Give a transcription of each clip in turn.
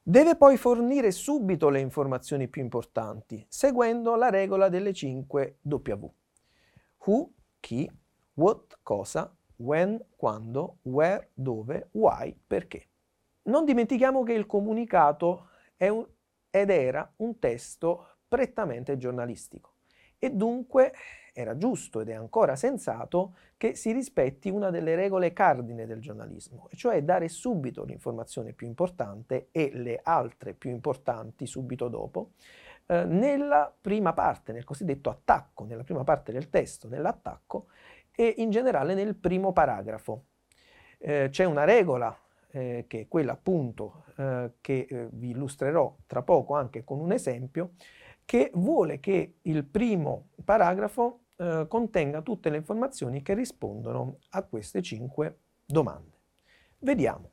Deve poi fornire subito le informazioni più importanti, seguendo la regola delle 5 W. Who, chi, what, cosa, when, quando, where, dove, why, perché. Non dimentichiamo che il comunicato ed era un testo prettamente giornalistico e dunque era giusto ed è ancora sensato che si rispetti una delle regole cardine del giornalismo, e cioè dare subito l'informazione più importante e le altre più importanti subito dopo, nella prima parte, nel cosiddetto attacco, nella prima parte del testo, nell'attacco, e in generale nel primo paragrafo. C'è una regola che è quella appunto che vi illustrerò tra poco anche con un esempio, che vuole che il primo paragrafo contenga tutte le informazioni che rispondono a queste 5 domande. Vediamo.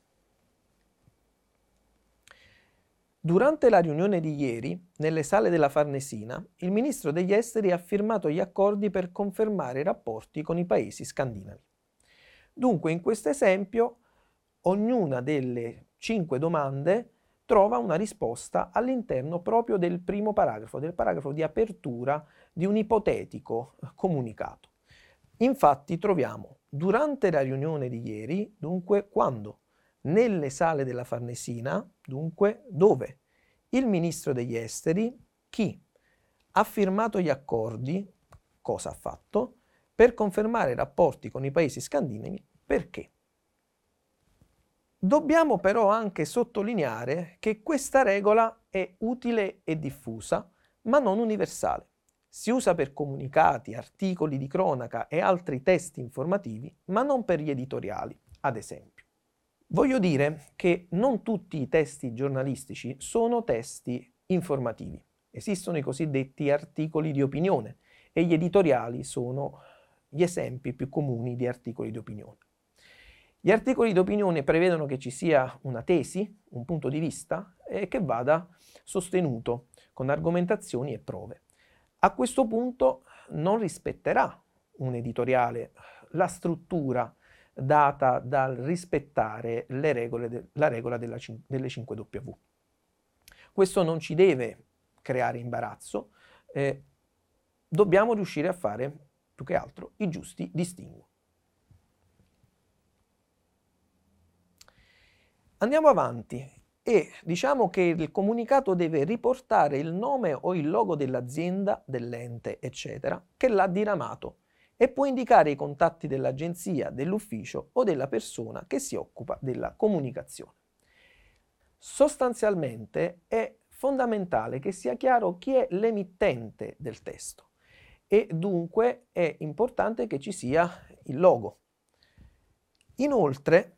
Durante la riunione di ieri, nelle sale della Farnesina, il ministro degli esteri ha firmato gli accordi per confermare i rapporti con i paesi scandinavi. Dunque, in questo esempio, ognuna delle 5 domande trova una risposta all'interno proprio del primo paragrafo, del paragrafo di apertura di un ipotetico comunicato. Infatti troviamo durante la riunione di ieri, dunque quando, nelle sale della Farnesina, dunque dove, il ministro degli esteri, chi ha firmato gli accordi, cosa ha fatto, per confermare i rapporti con i paesi scandinavi, perché. Dobbiamo però anche sottolineare che questa regola è utile e diffusa, ma non universale. Si usa per comunicati, articoli di cronaca e altri testi informativi, ma non per gli editoriali, ad esempio. Voglio dire che non tutti i testi giornalistici sono testi informativi. Esistono i cosiddetti articoli di opinione e gli editoriali sono gli esempi più comuni di articoli di opinione. Gli articoli di opinione prevedono che ci sia una tesi, un punto di vista, e che vada sostenuto con argomentazioni e prove. A questo punto non rispetterà un editoriale la struttura data dal rispettare la regola delle 5W. Questo non ci deve creare imbarazzo, dobbiamo riuscire a fare più che altro i giusti distinguo. Andiamo avanti e diciamo che il comunicato deve riportare il nome o il logo dell'azienda, dell'ente, eccetera, che l'ha diramato e può indicare i contatti dell'agenzia, dell'ufficio o della persona che si occupa della comunicazione. Sostanzialmente è fondamentale che sia chiaro chi è l'emittente del testo e dunque è importante che ci sia il logo. Inoltre,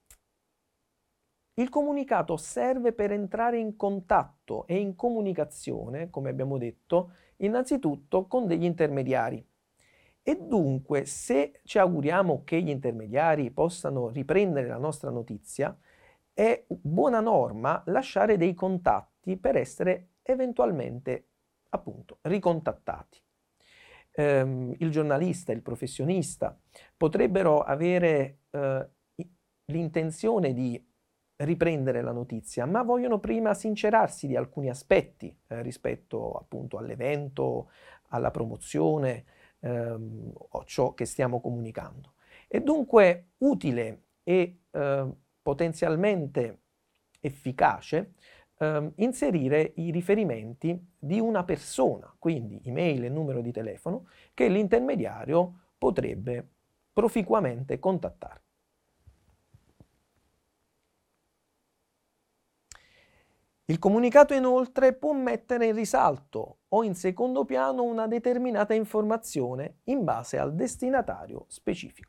il comunicato serve per entrare in contatto e in comunicazione, come abbiamo detto, innanzitutto con degli intermediari. E dunque, se ci auguriamo che gli intermediari possano riprendere la nostra notizia, è buona norma lasciare dei contatti per essere eventualmente, appunto, ricontattati. Il giornalista, il professionista potrebbero avere l'intenzione di riprendere la notizia, ma vogliono prima sincerarsi di alcuni aspetti rispetto appunto all'evento, alla promozione o ciò che stiamo comunicando. È dunque utile e potenzialmente efficace inserire i riferimenti di una persona, quindi email e numero di telefono, che l'intermediario potrebbe proficuamente contattare. Il comunicato inoltre può mettere in risalto o in secondo piano una determinata informazione in base al destinatario specifico.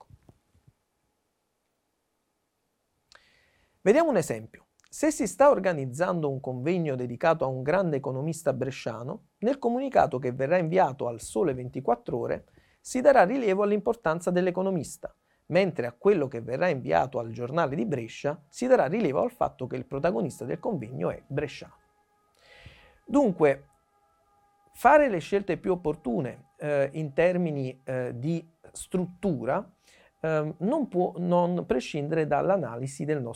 Vediamo un esempio. Se si sta organizzando un convegno dedicato a un grande economista bresciano, nel comunicato che verrà inviato al Sole 24 Ore si darà rilievo all'importanza dell'economista, mentre a quello che verrà inviato al giornale di Brescia si darà rilievo al fatto che il protagonista del convegno è bresciano. Dunque, fare le scelte più opportune in termini di struttura non può non prescindere dall'analisi del nostro